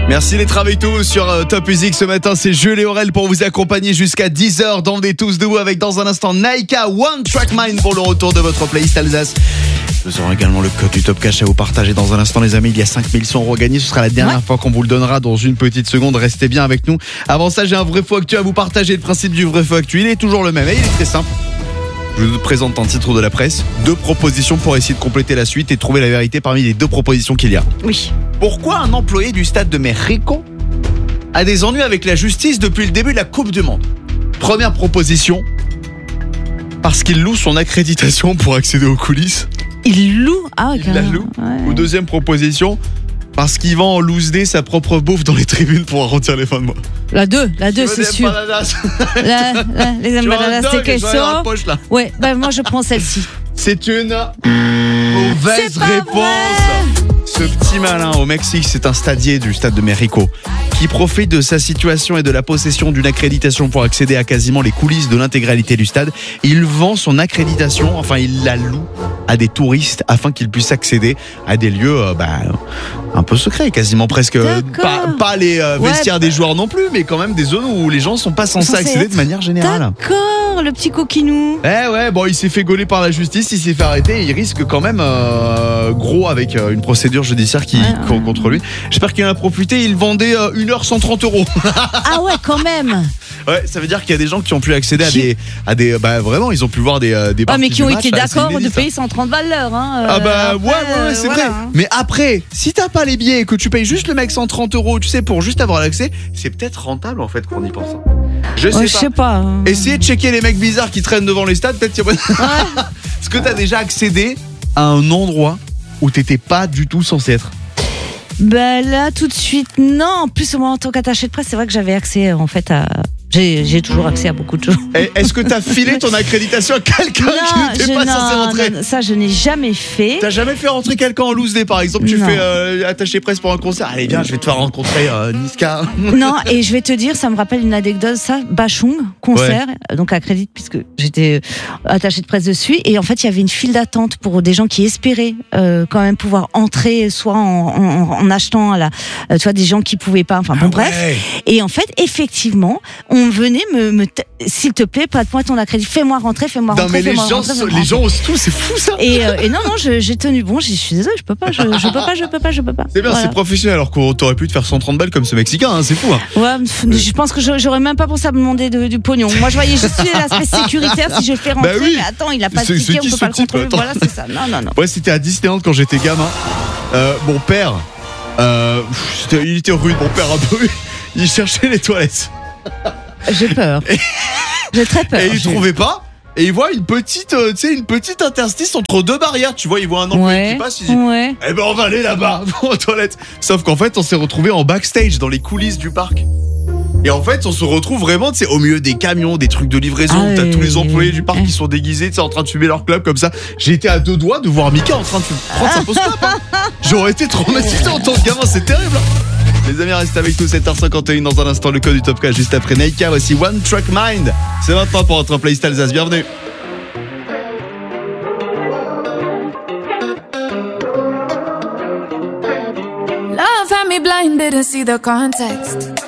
Merci d'être avec nous sur Top Music ce matin. C'est Jules et Aurel pour vous accompagner jusqu'à 10h dans des tous debout avec dans un instant Naika One Track Mind pour le retour de votre playlist Alsace. Nous aurons également le code du Top Cash à vous partager dans un instant les amis. Il y a 5100 € gagnés. Ce sera la dernière fois qu'on vous le donnera dans une petite seconde. Restez bien avec nous. Avant ça, j'ai un vrai faux actu à vous partager. Le principe du vrai faux actu, il est toujours le même et il est très simple. Je vous présente un titre de la presse, 2 propositions pour essayer de compléter la suite et trouver la vérité parmi les 2 propositions qu'il y a. Oui. Pourquoi un employé du stade de México a des ennuis avec la justice depuis le début de la Coupe du Monde? Première proposition, parce qu'il loue son accréditation pour accéder aux coulisses. Il loue. Ah ouais, Il la loue. Ouais. Ou deuxième proposition, parce qu'il vend en loose day sa propre bouffe dans les tribunes pour arrondir les fins de mois. La 2, c'est sûr. Les empanadas, c'est queso. Ouais, bah moi je prends celle-ci. C'est une mauvaise réponse. Ce petit malin au Mexique, c'est un stadier du stade de México qui profite de sa situation et de la possession d'une accréditation pour accéder à quasiment les coulisses de l'intégralité du stade. Il vend son accréditation, enfin il la loue à des touristes afin qu'ils puissent accéder à des lieux un peu secrets, quasiment presque pas les vestiaires des joueurs non plus, mais quand même des zones où les gens sont pas censés accéder de manière générale. D'accord, le petit coquinou. Il s'est fait gauler par la justice, il s'est fait arrêter, et il risque quand même gros avec une procédure judiciaire contre lui. J'espère qu'il en a profité. Il vendait 1 heure 130 €. Ah ouais, quand même. Ouais, ça veut dire qu'il y a des gens qui ont pu accéder à des vraiment, ils ont pu voir des parties mais qui ont du match, été d'accord de payer 130 balles l'heure. Ouais, c'est vrai. Mais après, si t'as pas les billets et que tu payes juste le mec 130 €, tu sais, pour juste avoir l'accès, c'est peut-être rentable en fait qu'on y pense. Je sais pas. Essayez de checker les mecs bizarres qui traînent devant les stades, peut-être qu'il y a... Est-ce que t'as déjà accédé à un endroit où t'étais pas du tout censé être? Là, tout de suite, non. En plus, moi, en tant qu'attaché de presse, c'est vrai que j'avais accès, en fait, à... J'ai toujours accès à beaucoup de choses. Est-ce que t'as filé ton accréditation à quelqu'un qui n'était pas censé rentrer? Non, ça, je n'ai jamais fait. T'as jamais fait rentrer quelqu'un en loose day, par exemple? Tu fais attaché presse pour un concert. Allez, viens, je vais te faire rencontrer Niska. Non, et je vais te dire, ça me rappelle une anecdote, ça. Bachung, concert, donc à crédit, puisque j'étais attaché de presse dessus. Et en fait, il y avait une file d'attente pour des gens qui espéraient quand même pouvoir entrer, soit en achetant, tu vois, des gens qui pouvaient pas. Enfin, bon, bref. Et en fait, effectivement, on venait s'il te plaît, prête-moi ton accrédit, fais-moi rentrer. Non, mais les gens osent tout, c'est fou ça. Et non, j'ai tenu bon, je suis désolée, je peux pas. C'est bien, c'est professionnel, alors qu'on t'aurait pu te faire 130 balles comme ce Mexicain, hein, c'est fou. Hein. Ouais, je pense que j'aurais même pas pensé à me demander du pognon. Moi, je voyais juste l'aspect sécuritaire, si je le fais rentrer, mais attends, il a pas de ticket, on peut pas le contrôler. Voilà, c'est ça. Non. Ouais, c'était à Disneyland quand j'étais gamin. Mon père, il était rude, mon père un peu. Il cherchait les toilettes. J'ai peur. J'ai très peur. Et il trouvait pas. Et il voit une petite interstice entre 2 barrières. Tu vois, il voit un employé qui passe. Il dit, on va aller là-bas aux toilettes. Sauf qu'en fait, on s'est retrouvé en backstage dans les coulisses du parc. Et en fait, on se retrouve vraiment, tu sais, au milieu des camions, des trucs de livraison. T'as tous les employés du parc qui sont déguisés, tu sais, en train de fumer leur club comme ça. J'ai été à 2 doigts de voir Mika en train de prendre sa pause club. J'aurais été traumatisé en tant que gamin, c'est terrible. Les amis, restez avec nous, 7h51 dans un instant, le code du Top Cash juste après Naika. Voici One Track Mind. C'est maintenant pour votre playlist Alsace. Bienvenue. Love had me blind, didn't see the context.